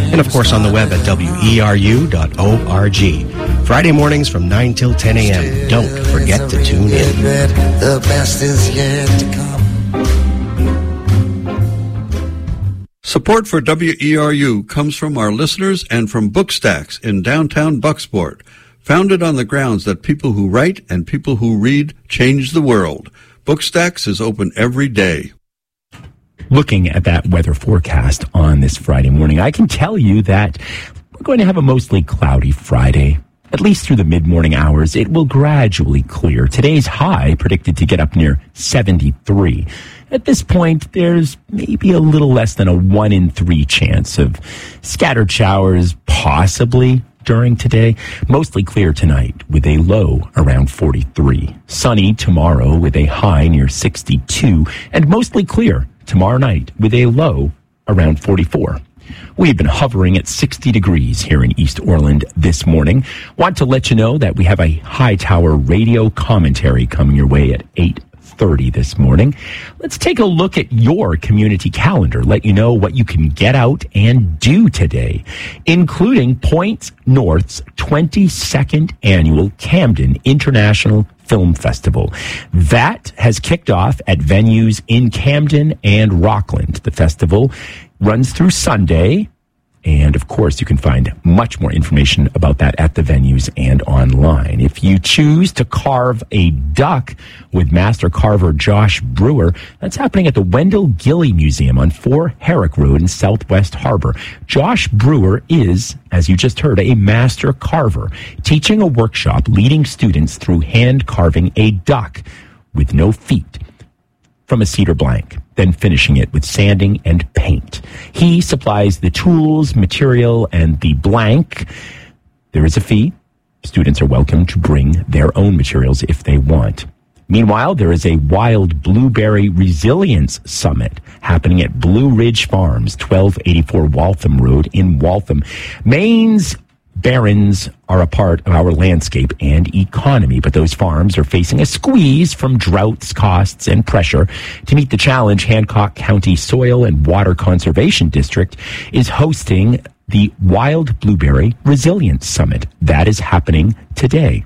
And of course on the web at weru.org. Friday mornings from 9 till 10 a.m. Don't forget to tune in. The best is yet to come. Support for WERU comes from our listeners and from Bookstacks in downtown Bucksport, founded on the grounds that people who write and people who read change the world. Bookstacks is open every day. Looking at that weather forecast on this Friday morning, I can tell you that we're going to have a mostly cloudy Friday. At least through the mid-morning hours, it will gradually clear. Today's high predicted to get up near 73. At this point, there's maybe a little less than a 1 in 3 chance of scattered showers, possibly during today. Mostly clear tonight with a low around 43. Sunny tomorrow with a high near 62. And mostly clear tomorrow night with a low around 44. We've been hovering at 60 degrees here in East Orland this morning. Want to let you know that we have a Hightower radio commentary coming your way at 8:30 this morning. Let's take a look at your community calendar, let you know what you can get out and do today, including Point North's 22nd annual Camden International Film Festival. That has kicked off at venues in Camden and Rockland. The festival runs through Sunday, and of course you can find much more information about that at the venues and online. If you choose to carve a duck with master carver Josh Brewer, that's happening at the Wendell Gilly Museum on 4 Herrick Road in Southwest Harbor. Josh Brewer is, as you just heard, a master carver, teaching a workshop leading students through hand carving a duck with no feet from a cedar blank, then finishing it with sanding and paint. He supplies the tools, material, and the blank. There is a fee. Students are welcome to bring their own materials if they want. Meanwhile, there is a Wild Blueberry Resilience Summit happening at Blue Ridge Farms, 1284 Waltham Road in Waltham. Maine's barrens are a part of our landscape and economy, but those farms are facing a squeeze from droughts, costs, and pressure. To meet the challenge, Hancock County Soil and Water Conservation District is hosting the Wild Blueberry Resilience Summit. That is happening today.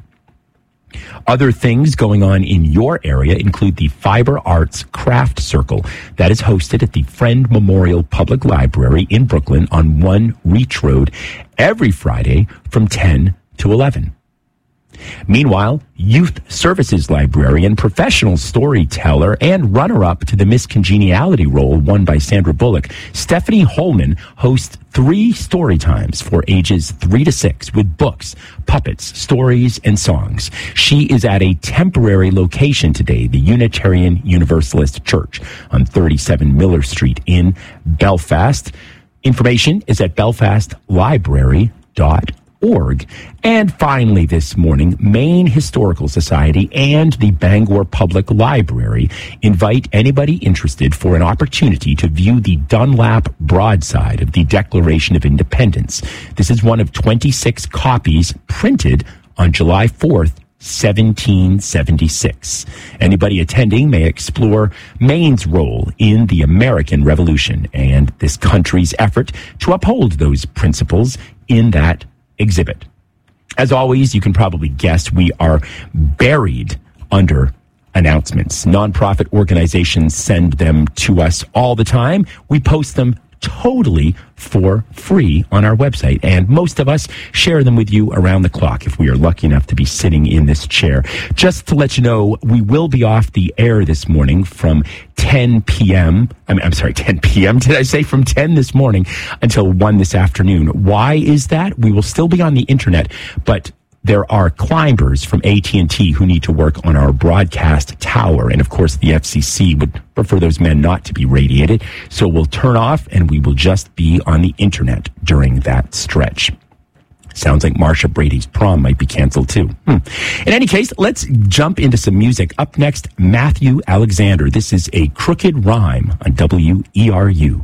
Other things going on in your area include the Fiber Arts Craft Circle that is hosted at the Friend Memorial Public Library in Brooklyn on 1 Reach Road every Friday from 10 to 11. Meanwhile, youth services librarian, professional storyteller, and runner-up to the Miss Congeniality role won by Sandra Bullock, Stephanie Holman hosts 3 story times for ages 3 to 6 with books, puppets, stories, and songs. She is at a temporary location today, the Unitarian Universalist Church on 37 Miller Street in Belfast. Information is at belfastlibrary.org. And finally this morning, Maine Historical Society and the Bangor Public Library invite anybody interested for an opportunity to view the Dunlap broadside of the Declaration of Independence. This is one of 26 copies printed on July 4th, 1776. Anybody attending may explore Maine's role in the American Revolution and this country's effort to uphold those principles in that exhibit. As always, you can probably guess we are buried under announcements. Nonprofit organizations send them to us all the time. We post them totally for free on our website, and most of us share them with you around the clock if we are lucky enough to be sitting in this chair. Just to let you know, we will be off the air this morning from 10 p.m. I'm sorry, 10 p.m. Did I say from 10 this morning until 1 this afternoon? Why is that? We will still be on the internet, but there are climbers from AT&T who need to work on our broadcast tower. And of course, the FCC would prefer those men not to be radiated. So we'll turn off and we will just be on the internet during that stretch. Sounds like Marsha Brady's prom might be canceled too. In any case, let's jump into some music. Up next, Matthew Alexander. This is A Crooked Rhyme on WERU.